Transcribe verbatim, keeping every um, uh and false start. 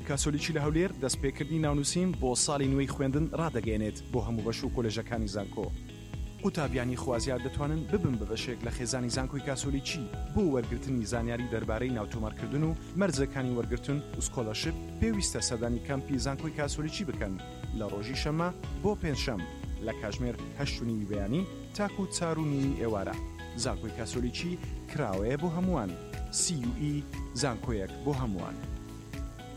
کاسۆلیچی لە هەولێر دەستپێکردنی ناونووسین بۆ ساڵی نوێی خوێندن ڕادەگەێنێت بۆ هەموو بەش و کۆلێژەکانی زانکۆ. قوتابیانی خوازیار دەتوانن ببن بە بەشێک لە خێزانی زانکۆی کاسۆلیچی بۆ وەرگرتنی زانیاری دەربارەی ناوتۆمارکردن و مەرجەکانی وەرگرتن و سکۆلەرشپ پێویستە سەردانی کەمپی زانکۆی کاسۆلیچی بکەن لە ڕۆژی شەمە بۆ پێنجشەم لە کاتژمێر هەشت و نیوی بەیانی تاکو چار و نیوی ئێوارە. زانکۆی کاسۆلیچی کراوەیە بۆ هەمووان. سی یو ئی زانکۆیەک بۆ هەمووان.